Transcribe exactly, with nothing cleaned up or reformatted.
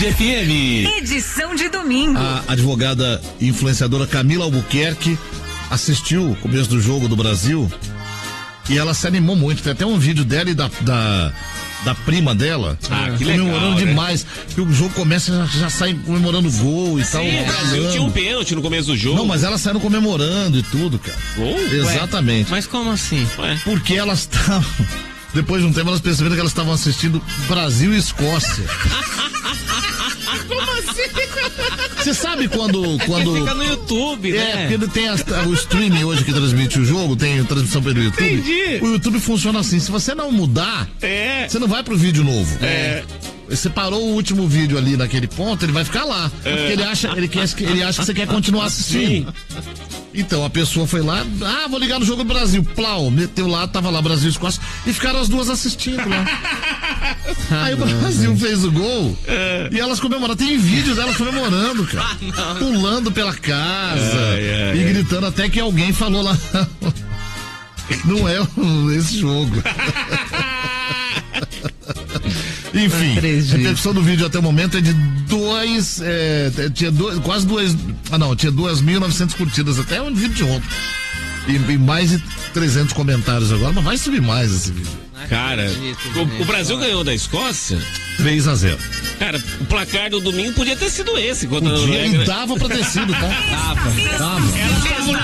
Tarde F M. Edição de domingo. A advogada e influenciadora Camila Albuquerque assistiu o começo do jogo do Brasil e ela se animou muito. Tem até um vídeo dela e da, da, da prima dela ah, que comemorando legal, demais. Né? Porque o jogo começa já, já sai comemorando gol e Sim, tal. O Brasil tinha um pênalti no começo do jogo. Não, mas elas saíram comemorando e tudo, cara. Gol? Exatamente. Ué, mas como assim? Ué. Porque elas estavam. Depois de um tempo, elas perceberam que elas estavam assistindo Brasil e Escócia. Como assim? Você sabe quando. quando... Fica no YouTube, é, né? É, porque tem as, o streaming hoje que transmite o jogo, tem transmissão pelo YouTube. Entendi. O YouTube funciona assim: se você não mudar, é. você não vai pro vídeo novo. É. Você parou o último vídeo ali naquele ponto, ele vai ficar lá. É. Porque ele acha, ele, quer, ele acha que você quer continuar assistindo. Sim. Então a pessoa foi lá, ah, vou ligar no jogo do Brasil. Plau, meteu lá, tava lá Brasil e Escócia e ficaram as duas assistindo lá. Ah, aí o Brasil fez o gol é. E elas comemoraram. Tem vídeo delas comemorando, cara. Ah, pulando pela casa é, é, e gritando até que alguém falou lá. Não é esse jogo. Enfim, a repercussão do vídeo até o momento é de dois, é, tinha dois, quase duas, ah não, tinha duas mil e novecentas curtidas até um vídeo de ontem. E, e mais de trezentos comentários agora, mas vai subir mais esse vídeo. Cara, o, o Brasil ganhou da Escócia três a zero. Cara, o placar do domingo podia ter sido esse. Podia, e dava pra ter sido, tá? Dava, dava. Ela fez um